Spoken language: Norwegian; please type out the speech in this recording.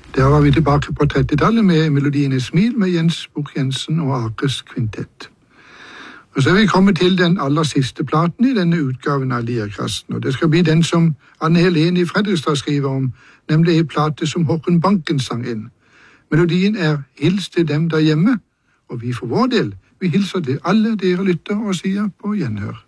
Der var vi tilbake på 30-tallet med melodien «Et smil» med Jens Bukh-Jensen og Akers kvintett. Og så er vi kommet til den aller siste platen i denne utgaven av Lierkassen, og det skal bli den som Anne Helene i Fredrikstad skriver om, nemlig en plate som Håkon Banken sang inn. Melodien er «Hils til dem der hjemme», og vi for vår del, vi hilser til alle dere lytter og sier på gjenhør.